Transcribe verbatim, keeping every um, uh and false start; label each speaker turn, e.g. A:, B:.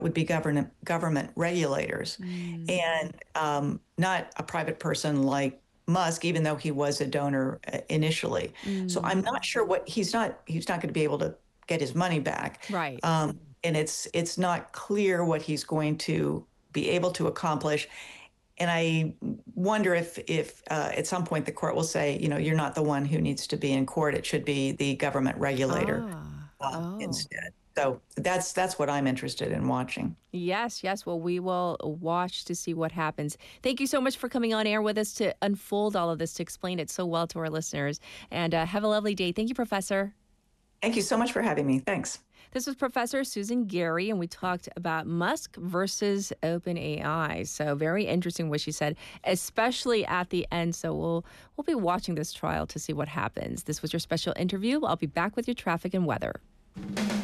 A: would be government government regulators,
B: Mm.
A: and um, not a private person like Musk, even though he was a donor uh, initially. So
B: Mm.
A: I'm not sure what he's not he's not going to be able to get his money back,
B: Right.
A: um, and it's it's not clear what he's going to be able to accomplish. And I wonder if if uh, at some point the court will say, you know, you're not the one who needs to be in court. It should be the government regulator
B: Ah.
A: uh,
B: Oh.
A: instead. So that's that's what I'm interested in watching.
B: Yes, yes. Well, we will watch to see what happens. Thank you so much for coming on air with us to unfold all of this, to explain it so well to our listeners. And uh, have a lovely day. Thank you, Professor.
A: Thank you so much for having me. Thanks.
B: This was Professor Susan Gary, and we talked about Musk versus OpenAI. So very interesting what she said, especially at the end. So we'll we'll be watching this trial to see what happens. This was your special interview. I'll be back with your traffic and weather.